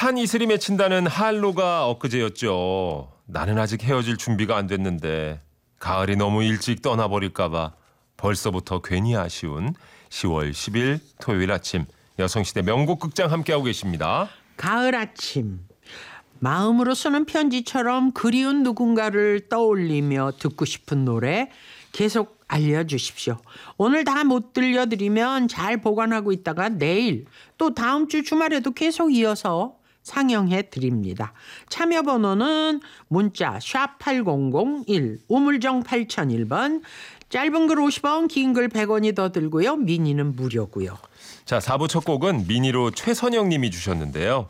산 이슬이 맺힌다는 한로가 엊그제였죠. 나는 아직 헤어질 준비가 안 됐는데 가을이 너무 일찍 떠나버릴까 봐 벌써부터 괜히 아쉬운 10월 10일 토요일 아침 여성시대 명곡 극장 함께하고 계십니다. 가을 아침 마음으로 쓰는 편지처럼 그리운 누군가를 떠올리며 듣고 싶은 노래 계속 알려주십시오. 오늘 다 못 들려드리면 잘 보관하고 있다가 내일 또 다음 주 주말에도 계속 이어서 상영해 드립니다. 참여 번호는 문자 샵 8001 우물정 8001번 짧은 글 50원 긴 글 100원이 더 들고요. 미니는 무료고요. 자, 4부 첫 곡은 미니로 최선영 님이 주셨는데요.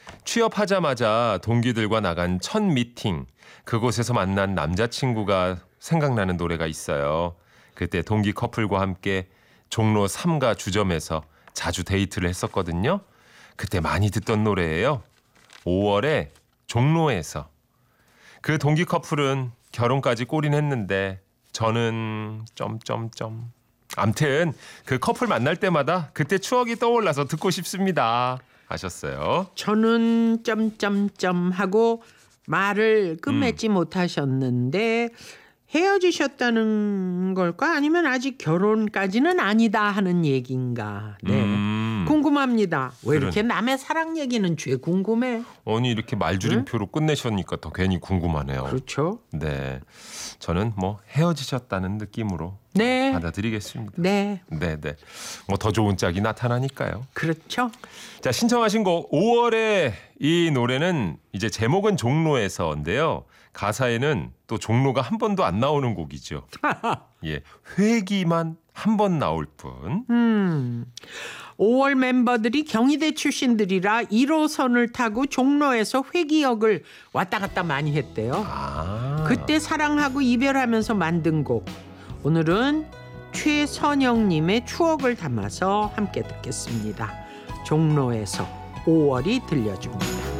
취업하자마자 동기들과 나간 첫 미팅, 그곳에서 만난 남자친구가 생각나는 노래가 있어요. 그때 동기 커플과 함께 종로 3가 주점에서 자주 데이트를 했었거든요. 그때 많이 듣던 노래예요. 5월에 종로에서. 그 동기 커플은 결혼까지 꼬린했는데 저는 점점점. 암튼 그 커플 만날 때마다 그때 추억이 떠올라서 듣고 싶습니다. 하셨어요. 저는 점점점 하고 말을 끝맺지 못하셨는데 헤어지셨다는 걸까? 아니면 아직 결혼까지는 아니다 하는 얘기인가? 네. 궁금합니다. 왜 이렇게 남의 사랑 얘기는 죄 궁금해? 아니 이렇게 말줄임표로 끝내셨으니까 더 괜히 궁금하네요. 그렇죠. 네, 저는 뭐 헤어지셨다는 느낌으로 네. 받아들이겠습니다. 네. 네. 뭐 더 좋은 짝이 나타나니까요. 그렇죠. 자, 신청하신 곡 5월에 이 노래는 이제 제목은 종로에서인데요. 가사에는 또 종로가 한 번도 안 나오는 곡이죠. 예, 회기만 한 번 나올 뿐. 5월 멤버들이 경희대 출신들이라 1호선을 타고 종로에서 회기역을 왔다 갔다 많이 했대요. 그때 사랑하고 이별하면서 만든 곡. 오늘은 최선영님의 추억을 담아서 함께 듣겠습니다. 종로에서 5월이 들려줍니다.